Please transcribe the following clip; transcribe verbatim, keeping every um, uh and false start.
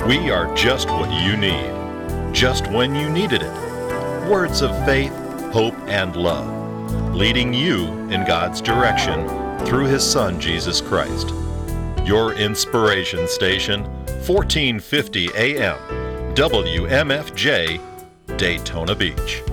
We are just what you need, just when you needed it. Words of faith, hope, and love, leading you in God's direction through His Son, Jesus Christ. Your inspiration station, fourteen fifty A M, W M F J, Daytona Beach.